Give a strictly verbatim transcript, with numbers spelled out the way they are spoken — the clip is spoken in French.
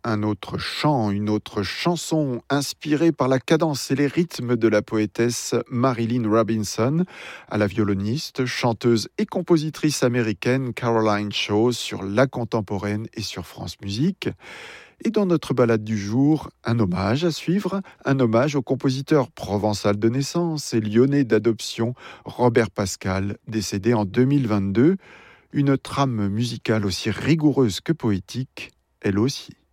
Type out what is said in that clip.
un autre chant, une autre chanson inspirée par la cadence et les rythmes de la poétesse Marilynne Robinson, à la violoniste, chanteuse et compositrice américaine Caroline Shaw sur La Contemporaine et sur France Musique. Et dans notre balade du jour, un hommage à suivre, un hommage au compositeur provençal de naissance et lyonnais d'adoption Robert Pascal, décédé en deux mille vingt-deux. Une trame musicale aussi rigoureuse que poétique, elle aussi.